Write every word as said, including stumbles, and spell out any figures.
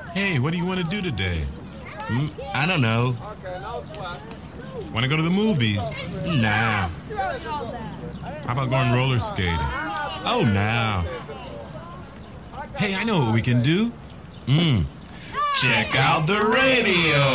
Hey, what do you want to do today? Mm, I don't know. Want to go to the movies? Nah. How about going roller skating? Oh, nah. Hey, I know what we can do. Mm. Check out the radio.